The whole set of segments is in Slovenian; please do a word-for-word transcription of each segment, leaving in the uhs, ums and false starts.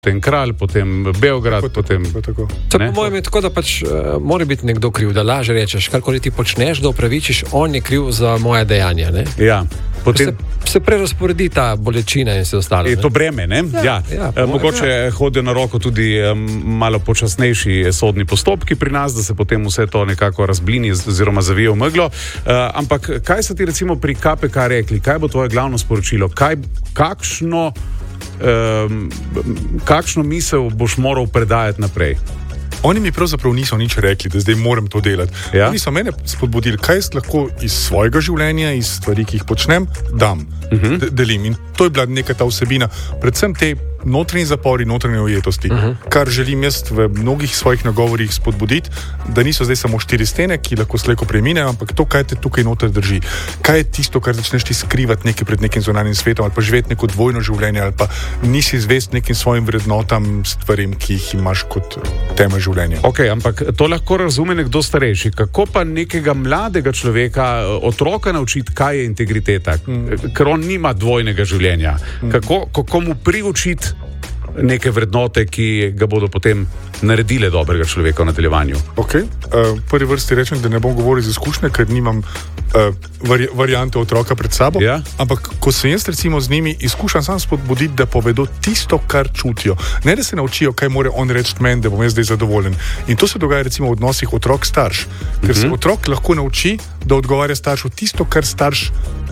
potem Kralj, potem Beograd, tako, potem... tako. To po mojem je tako, da pač uh, mora biti nekdo kriv, da laže rečeš, karkoli ti počneš, da upravičiš, on je kriv za moje dejanje, ne? Ja. Potem... Se, se prerasporedi ta bolečina in se ostalo. Je to breme, ne? Ja. ja. ja e, mogoče ja. hodijo na roko tudi um, malo počasnejši sodni postopki pri nas, da se potem vse to nekako razblini oziroma zavije v meglo. Uh, ampak kaj so ti recimo pri K P K rekli? Kaj bo tvoje glavno sporočilo? Kaj, kakšno, um, kakšno misel boš moral predajati naprej? Oni mi pravzaprav niso nič rekli, da zdaj moram to delati. Ja? Oni so mene spodbudili, kaj lahko iz svojega življenja, iz stvari, ki jih počnem, dam, uh-huh. de- delim. In to je bila neka ta vsebina, predvsem te notranji zapori, notranje ujetosti, uh-huh. kar želim jaz v mnogih svojih nagovorih spodbuditi, da niso zdaj samo štiri stene, ki lahko slejko preminejo, ampak to, kaj te tukaj noter drži. Kaj je tisto, kar začneš ti skrivati nekaj pred nekim zunanjim svetom, ali pa živeti neko dvojno življenje, ali pa nisi zvest nekim svojim vrednotam, stvarim, ki jih imaš kot temelj življenja. Ok, ampak to lahko razume nekdo starejši. Kako pa nekega mladega človeka, otroka naučiti, kaj je integriteta? Mm. Ker on nima dvojnega življenja. Mm. Kako, kako mu priučiti neke vrednote, ki ga bodo potem naredile dobrega človeka v nadaljevanju? Ok, uh, prvi vrsti rečem, da ne bom govoril iz izkušnje, ker nimam uh, vari- variante otroka pred sabo, ja? Ampak ko sem jaz recimo z njimi, izkušam sam spodbuditi, da povedo tisto, kar čutijo. Ne, da se naučijo, kaj more on reči meni, da bom jaz zdaj zadovoljen. In to se dogaja recimo v odnosih otrok-starš, ker uh-huh. se otrok lahko nauči, da odgovarja staršu tisto, kar starš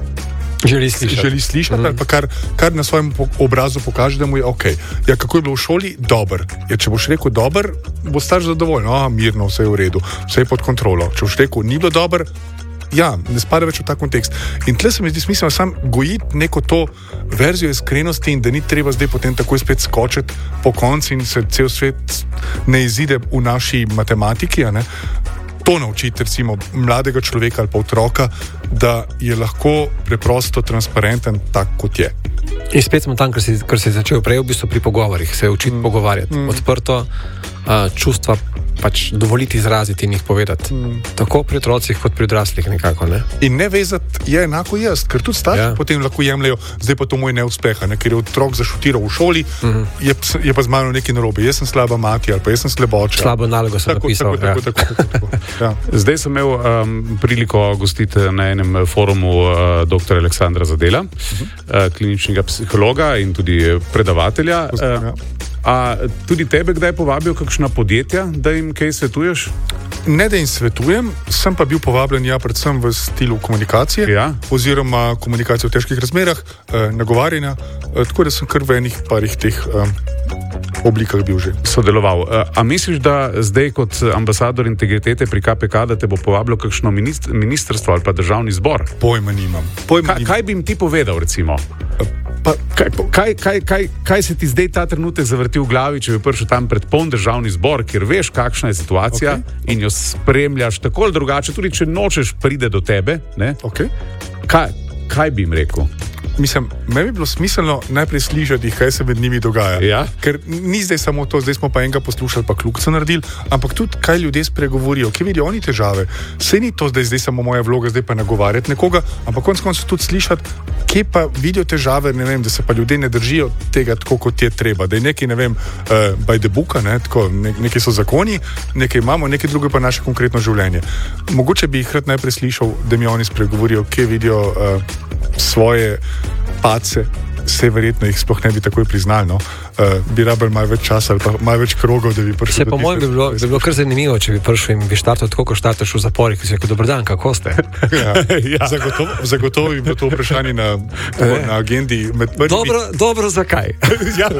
Želi slišati, želi slišati mm. ali pa kar, kar na svojem obrazu pokaže, da mu je ok. Ja, kako je bilo v šoli? Dober. Ja, če boš rekel dober, bo starš zadovoljen. Aha, mirno, vse je v redu, vse je pod kontrolo. Če boš rekel ni bilo dober, ja, ne spada več v ta kontekst. In tle se mi zdi smiselno sam gojiti neko to verzijo iskrenosti in da ni treba zdaj potem takoj spet skočiti po konci in se cel svet ne izide v naši matematiki, a ne? To naučiti recimo mladega človeka ali pa otroka, da je lahko preprosto transparenten tak, kot je. In spet smo tam, kar si, kar si začel prej, v bistvu pri pogovorih, se učiti mm. pogovarjati. Mm. Odprto, uh, čustva pač dovoliti izraziti in jih povedati. Mm. Tako pri otrocih, kot pri odraslih nekako, ne? In ne vezati je enako jaz, ker tudi starši ja. potem lahko jemljajo, zdaj pa to moj neuspeh, ne? Ker je otrok zašutiral v šoli, mm-hmm. je, je pa z mano nekaj narobe. Jaz sem slaba mati ali pa jaz sem sleboča. Slabo nalogo sem napisal. Tako, tako, tako, tako, tako, tako. Ja. Zdaj sem imel um, priliko gostiti na enem forumu uh, doktor Aleksandra Zadela, uh-huh. uh, kliničnega psihologa in tudi predavatelja. Uh, a tudi tebe kdaj povabijo kakšna podjetja, da jim kaj svetuješ? Ne, da jim svetujem, sem pa bil povabljen ja, predvsem v stilu komunikacije ja. oziroma komunikacije v težkih razmerah, eh, nagovarjanja, eh, tako da sem kar v enih parih teh eh, oblikah bil že. Sodeloval. A misliš, da zdaj kot ambasador integritete pri K P K, da te bo povabilo kakšno ministrstvo ali pa državni zbor? Pojma nimam. Pojma Ka, nimam. Kaj bi jim ti povedal, recimo? Pa, kaj, kaj, kaj, kaj, kaj se ti zdaj ta trenutek zavrti v glavi, če bi prišel tam pred poln državni zbor, kjer veš, kakšna je situacija okay. in jo spremljaš tako ali drugače, tudi če nočeš pride do tebe, ne? Okay. Kaj, kaj bi jim rekel? Mislim, meni bi bilo smiselno najprej slišati, kaj se med njimi dogaja. Ja? Ker ni zdaj samo to, zdaj smo pa enega poslušali, pa kljukca naredili, ampak tudi kaj ljudje spregovorijo, kje vidijo oni težave. Sej ni to zdaj, zdaj samo moja vloga, zdaj pa nagovarjati nekoga, ampak konec koncev tudi slišati, kje pa vidijo težave, ne vem, da se pa ljudje ne držijo tega tako, kot je treba. Da je nekaj, ne vem, uh, by the book, ne, tako, ne, nekaj so zakoni, nekaj imamo, nekaj drugo pa naše konkretno življenje. Mogoče bi jih rad najprej slišal, da mi oni spregovorijo, kje vidijo uh, svoje pace, se verjetno jih sploh ne bi takoj priznali, no. Uh, bi rabili malo več časa ali pa malo več krogov, da bi prišli. Se po mojem bi bilo, bi bilo kar zanimivo, če bi prišel in bi štartal tako, ko štartaš v zaporih, ki si rekel, dober dan, kako ste? Ja, ja. Zagotovo, zagotovo bi bilo to vprašanje na, na agendi. Med dobro, dobro, zakaj? Ja.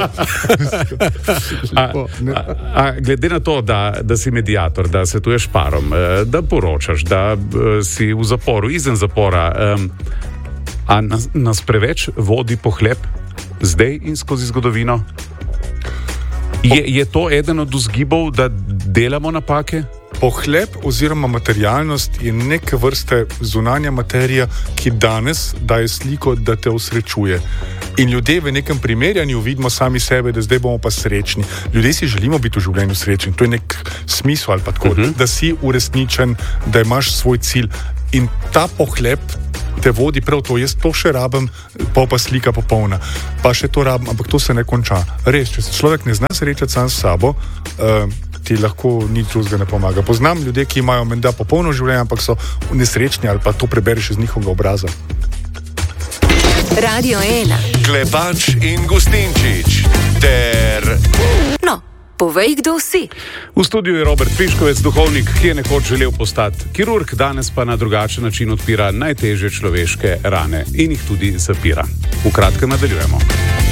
a, a, a glede na to, da, da si mediator, da svetuješ parom, da poročaš, da si v zaporu, izven zapora, um, a nas, nas preveč vodi pohlep zdaj in skozi zgodovino? Je, je to eden od vzgibov, da delamo napake? Pohlep oziroma materialnost je neke vrste zunanja materija, ki danes daje sliko, da te osrečuje. In ljudje v nekem primerjanju vidimo sami sebe, da zdaj bomo pa srečni. Ljudje si želimo biti v življenju srečni. To je nek smisel ali pa tako, uh-huh. da si uresničen, da imaš svoj cilj. In ta pohlep te vodi prav to. Jaz to še rabim, pa pa slika popolna. Pa še to rabim, ampak to se ne konča. Res, če se človek ne zna srečati sam s sabo, uh, ti lahko nič drugega ne pomaga. Poznam ljudi, ki imajo menda popolno življenje, ampak so nesrečni ali pa to prebereš iz njihovega obraza. Radio ena. Klepač in Gustinčič ter... No, povej, kdo si. V studiu je Robert Piškovec, duhovnik, ki je nekoč želel postati kirurg, danes pa na drugačen način odpira najtežje človeške rane in jih tudi zapira. V kratkem nadaljujemo.